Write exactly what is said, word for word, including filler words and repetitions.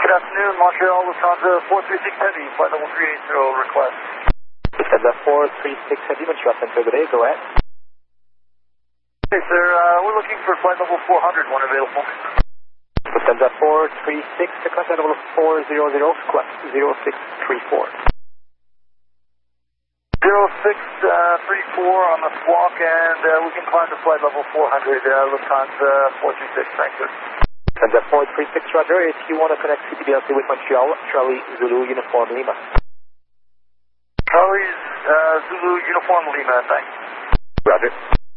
Good afternoon, Montreal, Lufthansa four three six Heavy, flight level three eighty request. Lufthansa four three six Heavy, Montreal Center, good day, go ahead. Okay, sir, uh, we're looking for flight level four hundred, one available. Lufthansa four three six, to contact level four hundred, request zero six three four. zero six three four on the squawk, and uh, we can climb to flight level four hundred, uh, Lufthansa four three six, thanks, sir. Lufthansa four three six, roger. If you want to connect C P D L C with Montreal, Charlie Zulu Uniform Lima. Charlie uh, Zulu Uniform Lima, thanks. Roger.